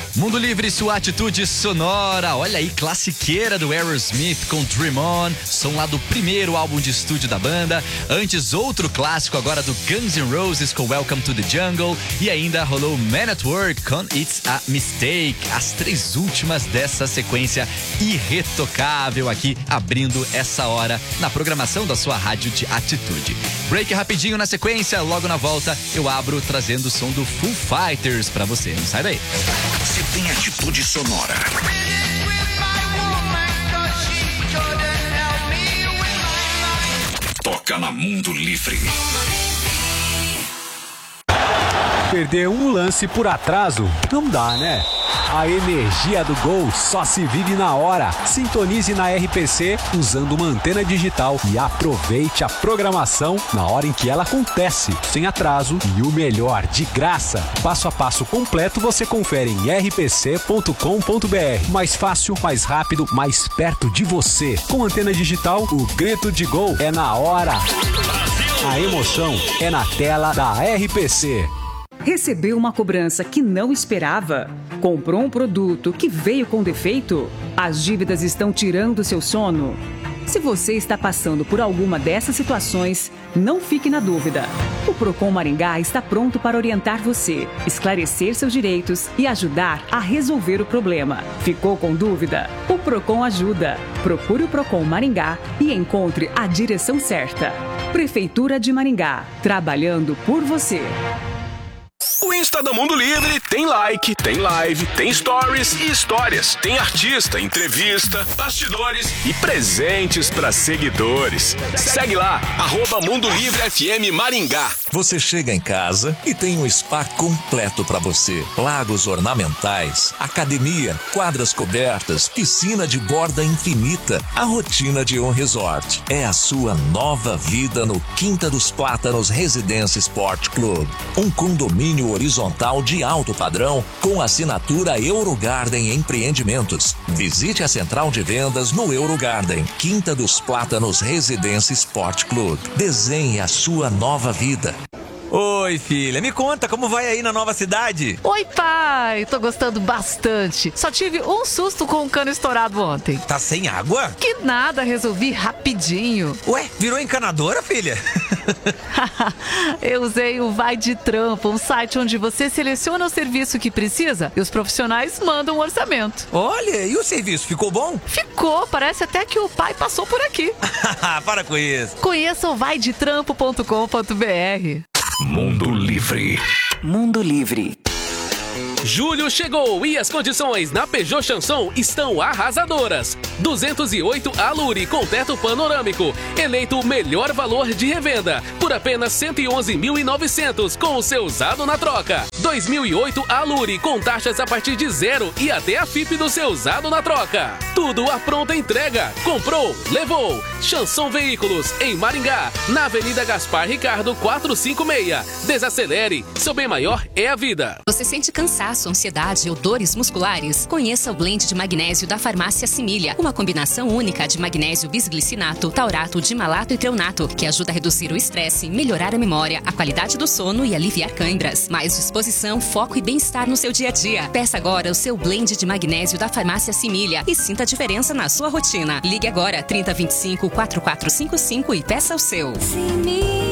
Mundo Livre, sua atitude sonora. Olha aí, classiqueira do Aerosmith com Dream On, som lá do primeiro álbum de estúdio da banda. Antes, outro clássico agora do Guns N' Roses com Welcome to the Jungle. E ainda rolou Man at Work com It's a Mistake. As três últimas dessa sequência irretocável aqui, abrindo essa hora na programação da sua rádio de atitude. Break rapidinho na sequência, logo na volta eu abro trazendo o som do Foo Fighters pra você. Não sai daí. Você tem atitude sonora. Toca na Mundo Livre. Perder um lance por atraso não dá, né? A energia do gol só se vive na hora. Sintonize na RPC usando uma antena digital e aproveite a programação na hora em que ela acontece, sem atraso e o melhor, de graça. Passo a passo completo você confere em rpc.com.br. Mais fácil, mais rápido, mais perto de você. Com antena digital, o grito de gol é na hora. A emoção é na tela da RPC. Recebeu uma cobrança que não esperava? Comprou um produto que veio com defeito? As dívidas estão tirando seu sono? Se você está passando por alguma dessas situações, não fique na dúvida. O Procon Maringá está pronto para orientar você, esclarecer seus direitos e ajudar a resolver o problema. Ficou com dúvida? O Procon ajuda. Procure o Procon Maringá e encontre a direção certa. Prefeitura de Maringá, trabalhando por você. O Insta do Mundo Livre tem like, tem live, tem stories e histórias. Tem artista, entrevista, bastidores e presentes para seguidores. Segue lá, @Mundo Livre FM Maringá. Você chega em casa e tem um spa completo para você. Lagos ornamentais, academia, quadras cobertas, piscina de borda infinita. A rotina de um resort. É a sua nova vida no Quinta dos Plátanos Residência Sport Club. Um condomínio horizontal de alto padrão com assinatura Eurogarden Empreendimentos. Visite a central de vendas no Eurogarden. Quinta dos Plátanos Residência Sport Club. Desenhe a sua nova vida. Oi, filha, me conta como vai aí na nova cidade? Oi, pai, tô gostando bastante. Só tive um susto com o cano estourado ontem. Tá sem água? Que nada, resolvi rapidinho. Ué, virou encanadora, filha? Eu usei o Vai de Trampo, um site onde você seleciona o serviço que precisa e os profissionais mandam um orçamento. Olha, e o serviço, ficou bom? Ficou, parece até que o pai passou por aqui. Para com isso. Conheça o vaidetrampo.com.br. Mundo Livre. Mundo Livre. Julho chegou e as condições na Peugeot Chanson estão arrasadoras. 208 Alure com teto panorâmico, eleito o melhor valor de revenda, por apenas 111.900 com o seu usado na troca. 2008 Alure com taxas a partir de 0 e até a FIP do seu usado na troca. Tudo à pronta entrega. Comprou, levou. Chanson Veículos, em Maringá, na Avenida Gaspar Ricardo 456. Desacelere, seu bem maior é a vida. Você sente cansaço, ansiedade ou dores musculares? Conheça o blend de magnésio da Farmácia Simília, uma combinação única de magnésio bisglicinato, taurato, dimalato e treonato, que ajuda a reduzir o estresse, melhorar a memória, a qualidade do sono e aliviar câimbras. Mais disposição, foco e bem-estar no seu dia a dia. Peça agora o seu blend de magnésio da Farmácia Simília e sinta a diferença na sua rotina. Ligue agora 3025 4455 e peça o seu.